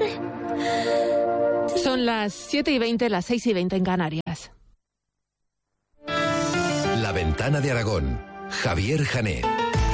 Son las 7:20, las 6:20 en Canarias. La Ventana de Aragón. Javier Jané.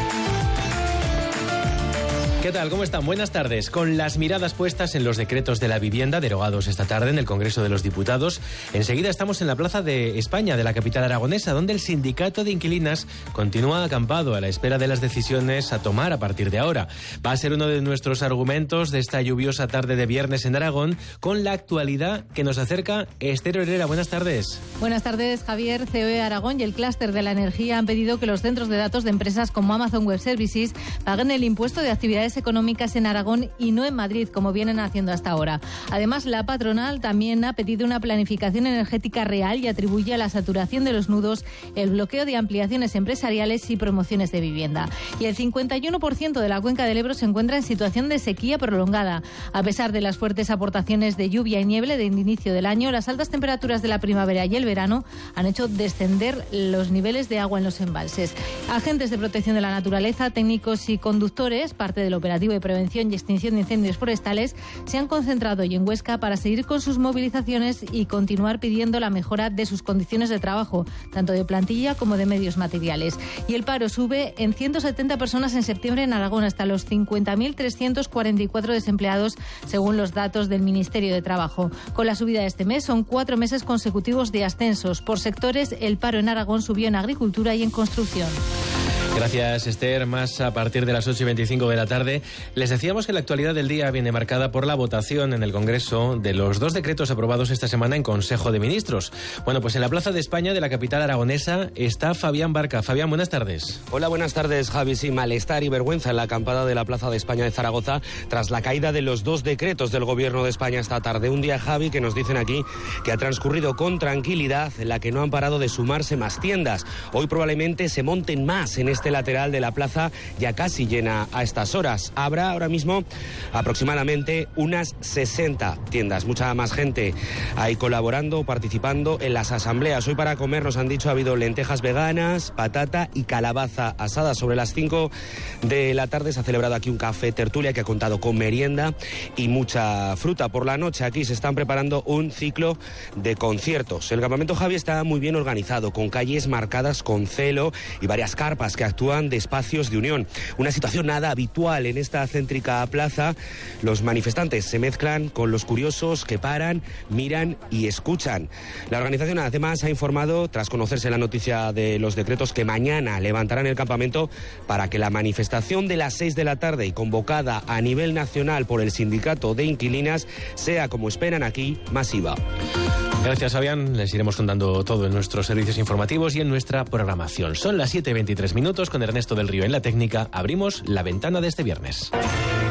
¿Qué tal? ¿Cómo están? Buenas tardes. Con las miradas puestas en los decretos de la vivienda derogados esta tarde en el Congreso de los Diputados, enseguida estamos en la Plaza de España de la capital aragonesa, donde el sindicato de inquilinas continúa acampado a la espera de las decisiones a tomar a partir de ahora. Va a ser uno de nuestros argumentos de esta lluviosa tarde de viernes en Aragón, con la actualidad que nos acerca Esther Herrera. Buenas tardes. Buenas tardes, Javier. COE Aragón y el clúster de la energía han pedido que los centros de datos de empresas como Amazon Web Services paguen el impuesto de actividades económicas en Aragón y no en Madrid, como vienen haciendo hasta ahora. Además, la patronal también ha pedido una planificación energética real y atribuye a la saturación de los nudos el bloqueo de ampliaciones empresariales y promociones de vivienda. Y el 51% de la cuenca del Ebro se encuentra en situación de sequía prolongada. A pesar de las fuertes aportaciones de lluvia y nieve de inicio del año, las altas temperaturas de la primavera y el verano han hecho descender los niveles de agua en los embalses. Agentes de protección de la naturaleza, técnicos y conductores, parte del operativo de prevención y extinción de incendios forestales, se han concentrado hoy en Huesca para seguir con sus movilizaciones y continuar pidiendo la mejora de sus condiciones de trabajo, tanto de plantilla como de medios materiales. Y el paro sube en 170 personas en septiembre en Aragón, hasta los 50.344 desempleados, según los datos del Ministerio de Trabajo. Con la subida de este mes, son 4 meses consecutivos de ascensos. Por sectores, el paro en Aragón subió en agricultura y en construcción. Gracias, Esther. Más a partir de las 8:25 de la tarde. Les decíamos que la actualidad del día viene marcada por la votación en el Congreso de los 2 decretos aprobados esta semana en Consejo de Ministros. Bueno, pues en la Plaza de España de la capital aragonesa está Fabián Barca. Fabián, buenas tardes. Hola, buenas tardes, Javi. Sí, malestar y vergüenza en la acampada de la Plaza de España de Zaragoza tras la caída de los 2 decretos del Gobierno de España esta tarde. Un día, Javi, que nos dicen aquí que ha transcurrido con tranquilidad, en la que no han parado de sumarse más tiendas. Hoy probablemente se monten más en este lateral de la plaza, ya casi llena a estas horas. Habrá ahora mismo aproximadamente unas 60 tiendas, mucha más gente ahí colaborando, participando en las asambleas. Hoy para comer, nos han dicho, ha habido lentejas veganas, patata y calabaza asada. Sobre las 5 de la tarde se ha celebrado aquí un café tertulia que ha contado con merienda y mucha fruta. Por la noche aquí se están preparando un ciclo de conciertos. El campamento, Javi, está muy bien organizado, con calles marcadas con celo y varias carpas que actúan de espacios de unión. Una situación nada habitual en esta céntrica plaza. Los manifestantes se mezclan con los curiosos que paran, miran y escuchan. La organización además ha informado, tras conocerse la noticia de los decretos, que mañana levantarán el campamento para que la manifestación de las 6 de la tarde y convocada a nivel nacional por el sindicato de inquilinas sea, como esperan aquí, masiva. Gracias, Fabián. Les iremos contando todo en nuestros servicios informativos y en nuestra programación. Son las 7:23 con Ernesto del Río en la técnica. Abrimos la ventana de este viernes.